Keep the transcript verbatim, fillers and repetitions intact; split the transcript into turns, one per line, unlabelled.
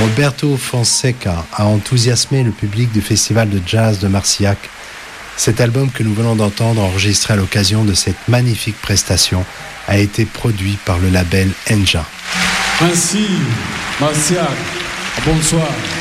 Roberto Fonseca a enthousiasmé le public du Festival de Jazz de Marcillac. Cet album que nous venons d'entendre, enregistré à l'occasion de cette magnifique prestation, a été produit par le label Enja.
Merci, Marcillac. Bonsoir.